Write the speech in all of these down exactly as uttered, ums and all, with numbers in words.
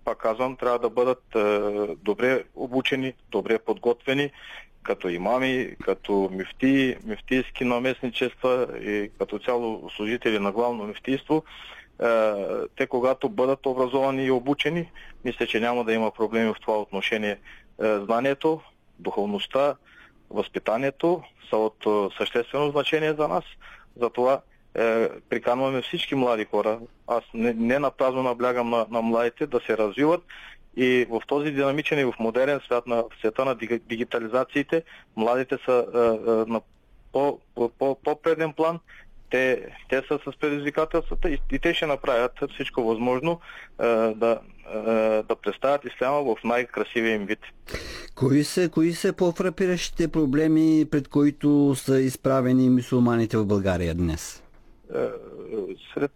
пак казвам, трябва да бъдат е, добре обучени, добре подготвени, като имами, като мюфтии, мюфтийски наместничества и като цяло служители на главно мюфтийство. Е, те, когато бъдат образовани и обучени, мисля, че няма да има проблеми в това отношение. Е, знанието, духовността, възпитанието са от е, съществено значение за нас. Затова е, приканваме всички млади хора. Аз не, не напразно наблягам на, на младите да се развиват и в този динамичен и в модерен свят, на света на дигитализациите, младите са е, е, на по, по, по, по-преден план. Те, те са с предизвикателствата и, и те ще направят всичко възможно е, да, е, да представят исляма в най-красивия им вид. Кои са, кои са по-фрапиращите проблеми, пред които са изправени мюсюлманите в България днес? Е, сред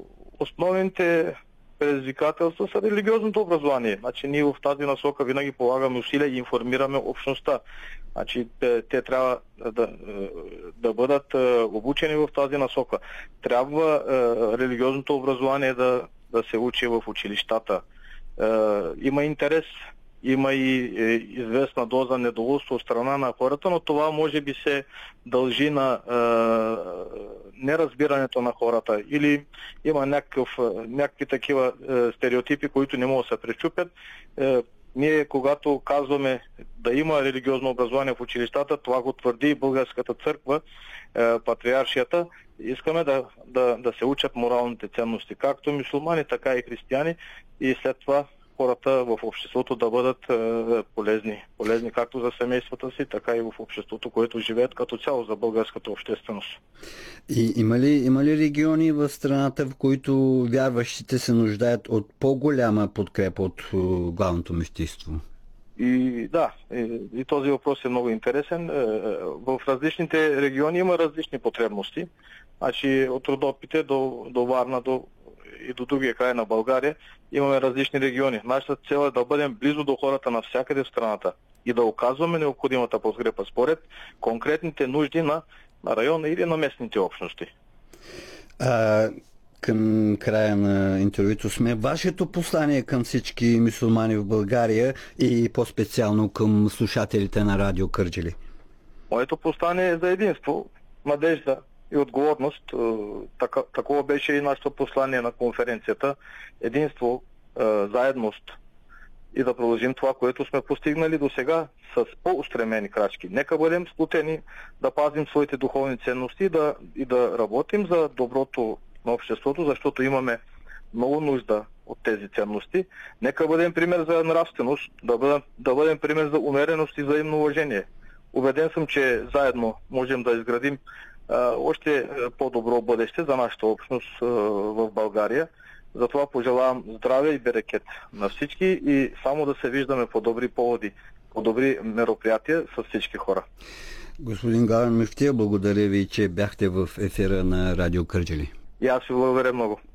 основните предизвикателства са религиозното образование. Значи, ние в тази насока винаги полагаме усилия и информираме общността. Значи, те, те трябва да, да бъдат обучени в тази насока. Трябва е, религиозното образование да, да се учи в училищата. Е, има интерес, има и е, известна доза недоволство от страна на хората, но това може би се дължи на е, неразбирането на хората или има някакъв, някакви такива е, стереотипи, които не могат да се пречупят. Е, ние, когато казваме да има религиозно образование в училищата, това го твърди и Българската църква, е, патриаршията. Искаме да, да, да се учат моралните ценности, както мюсюлмани, така и християни, и след това хората в обществото да бъдат е, полезни. Полезни както за семействата си, така и в обществото, което живеят като цяло за българската общественост. И има ли, има ли региони в страната, в които вярващите се нуждаят от по-голяма подкрепа от е, главното мюфтийство? И да, и, и този въпрос е много интересен. В различните региони има различни потребности. Значи от Родопите до, до Варна до, и до другия край на България имаме различни региони. Нашата цел е да бъдем близо до хората навсякъде в страната и да оказваме необходимата подкрепа според конкретните нужди на, на района или на местните общности. А, към края на интервюто сме. Вашето послание към всички мюсюлмани в България и по-специално към слушателите на Радио Кърджали? Моето послание е за единство, надежда и отговорност. Така, такова беше и нашето послание на конференцията. Единство, заедност и да продължим това, което сме постигнали до сега с по-устремени крачки. Нека бъдем сплотени, да пазим своите духовни ценности да, и да работим за доброто на обществото, защото имаме много нужда от тези ценности. Нека бъдем пример за нравственост, да бъдем, да бъдем пример за умереност и взаимно уважение. Убеден съм, че заедно можем да изградим а, още по-добро бъдеще за нашата общност а, в България. Затова пожелавам здраве и берекет на всички и само да се виждаме по добри поводи, по добри мероприятия с всички хора. Господин главен мюфтия, благодаря ви, че бяхте в ефира на Радио Кърджали. И аз ви благодаря много.